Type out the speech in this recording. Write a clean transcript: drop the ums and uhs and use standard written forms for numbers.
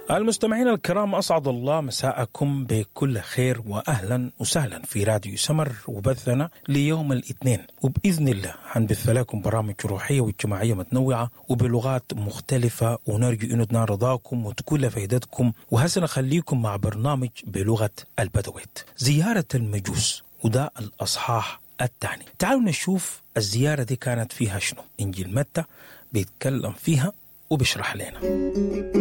المستمعين الكرام، أسعد الله مساءكم بكل خير وأهلا وسهلا في راديو سمر وبثنا ليوم الاثنين، وبإذن الله هنبث لكم برامج روحية واجتماعية متنوعة وبلغات مختلفة، ونرجو أنه تنال رضاكم وتكون لفائدتكم. وهسه نخليكم مع برنامج بلغة البدويت، زيارة المجوس، وده الأصحاح الثاني. تعالوا نشوف الزيارة دي كانت فيها شنو. إنجيل متى بيتكلم فيها وبيشرح لنا.